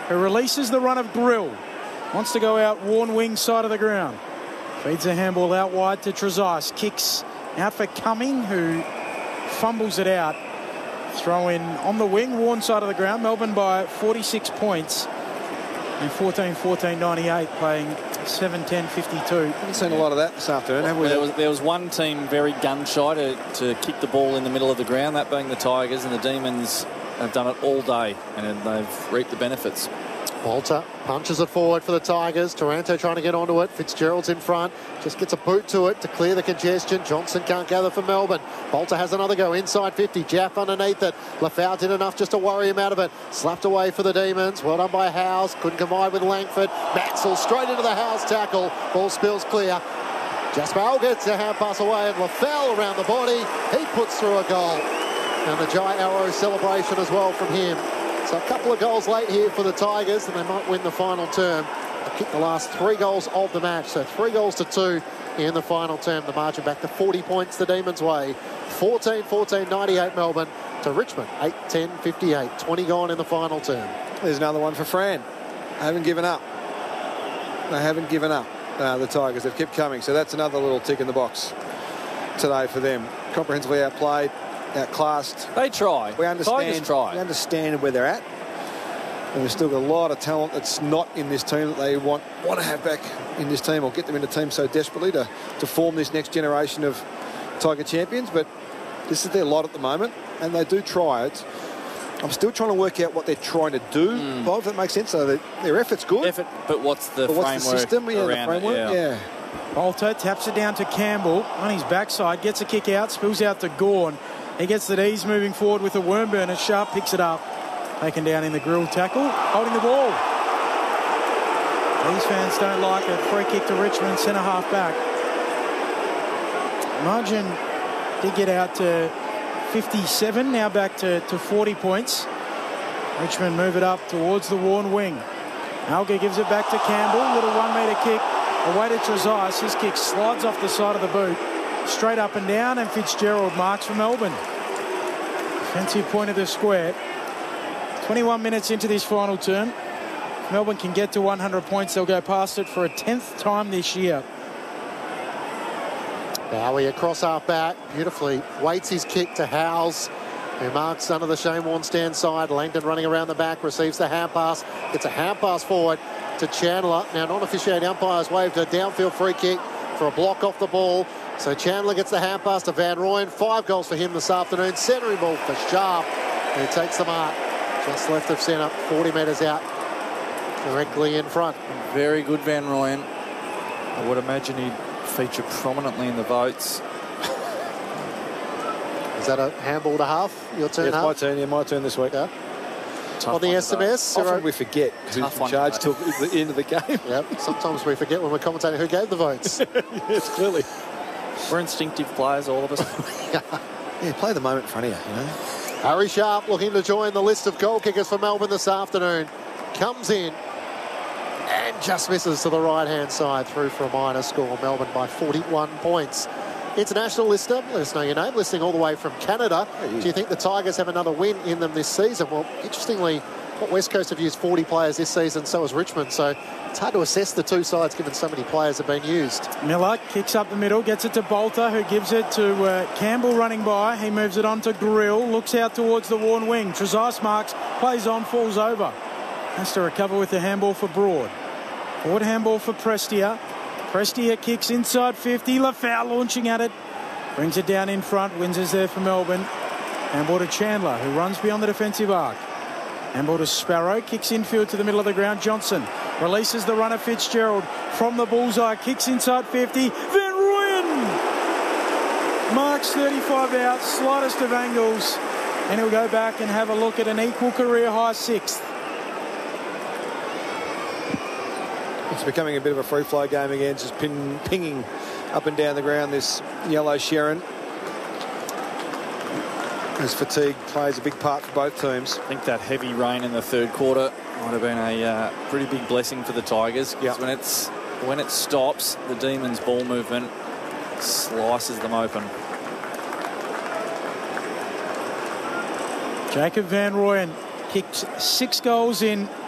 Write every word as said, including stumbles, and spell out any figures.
who releases the run of Grill. Wants to go out Warn wing side of the ground. Feeds a handball out wide to Trezise. Kicks out for Cumming, who fumbles it out. Throw in on the wing, Warn side of the ground. Melbourne by forty-six points. And fourteen fourteen ninety-eight, playing seven ten fifty-two. Haven't seen a lot of that this afternoon, have we? Well, there, was, there was one team very gun-shy to, to kick the ball in the middle of the ground, that being the Tigers, and the Demons have done it all day, and they've reaped the benefits. Bolter punches it forward for the Tigers. Taranto trying to get onto it. Fitzgerald's in front. Just gets a boot to it to clear the congestion. Johnson can't gather for Melbourne. Bolter has another go inside fifty. Jaff underneath it. Lafau did enough just to worry him out of it. Slapped away for the Demons. Well done by Howes. Couldn't combine with Langford. Maxwell straight into the Howes tackle. Ball spills clear. Jasper Al gets a hand pass away and Lafau around the body. He puts through a goal. And the Jai Arrow celebration as well from him. So a couple of goals late here for the Tigers, and they might win the final term. They kicked the last three goals of the match, so three goals to two in the final term. The margin back to forty points the Demons' way. fourteen fourteen ninety-eight Melbourne to Richmond, eight ten fifty-eight. twenty gone in the final term. There's another one for Fran. They haven't given up. They haven't given up, uh, the Tigers. They've kept coming, so that's another little tick in the box today for them. Comprehensively outplayed. Outclassed. They try. We understand. Tigers try. We understand where they're at, and we've still got a lot of talent that's not in this team that they want want to have back in this team, or get them in the team so desperately to to form this next generation of Tiger champions. But this is their lot at the moment, and they do try it. I'm still trying to work out what they're trying to do, mm. Bob, if that makes sense. So that their effort's good. Effort, but what's the but framework what's the system? Yeah, around the framework. It, yeah. yeah. Bolter taps it down to Campbell on his backside, gets a kick out, spills out to Gawn. He gets the D's moving forward with a worm burner. Sharp picks it up. Taken down in the Grill tackle. Holding the ball. These fans don't like it. Free kick to Richmond, centre half back. Margin did get out to fifty-seven. Now back to, to forty points. Richmond move it up towards the Warn wing. Alga gives it back to Campbell. Little one metre kick. Away to Trezise. His kick slides off the side of the boot. Straight up and down, and Fitzgerald marks for Melbourne. Defensive point of the square. twenty-one minutes into this final term. If Melbourne can get to one hundred points, they'll go past it for a tenth time this year. Bowie across half back, beautifully waits his kick to Howes, who marks under the Shane Warne stand side. Langdon running around the back, receives the hand pass, gets a hand pass forward to Chandler. Now non-officiating umpires waved a downfield free kick for a block off the ball. So Chandler gets the hand pass to Van Rooyen. Five goals for him this afternoon. Centering ball for Sharp, who takes the mark just left of centre, forty metres out, directly in front. Very good Van Rooyen. I would imagine he'd feature prominently in the votes. Is that a handball to half? Your turn, yeah, it's half? my turn. Yeah, my turn this week. Yeah. Tough On the S M S, often we forget who's in charge till the end of the game. Yep. Sometimes we forget when we're commentating who gave the votes. Yes, clearly. We're instinctive players, all of us. Yeah, play the moment in front of you, you know. Harry Sharp looking to join the list of goal kickers for Melbourne this afternoon. Comes in and just misses to the right-hand side, through for a minor score. Melbourne by forty-one points. International listener, let us know your name, listening all the way from Canada. Do you think the Tigers have another win in them this season? Well, interestingly, what West Coast have used forty players this season, so has Richmond. So it's hard to assess the two sides given so many players have been used. Miller kicks up the middle, gets it to Bolter, who gives it to uh, Campbell running by. He moves it on to Grill, looks out towards the Warn wing. Trezise marks, plays on, falls over. Has to recover with the handball for Broad. Forward handball for Prestia. Prestia kicks inside fifty. Lafau launching at it. Brings it down in front. Wins is there for Melbourne. Handball to Chandler, who runs beyond the defensive arc. Handball to Sparrow. Kicks infield to the middle of the ground. Johnson releases the runner Fitzgerald from the bullseye. Kicks inside fifty. Van Rooyen marks thirty-five out. Slightest of angles. And he'll go back and have a look at an equal career high sixth. It's becoming a bit of a free flow game again, just pin, pinging up and down the ground, this yellow Sharon. As fatigue plays a big part for both teams. I think that heavy rain in the third quarter might have been a uh, pretty big blessing for the Tigers. Because yep. when it's when it stops, the Demons' ball movement slices them open. Jacob Van Rooyen kicked six goals in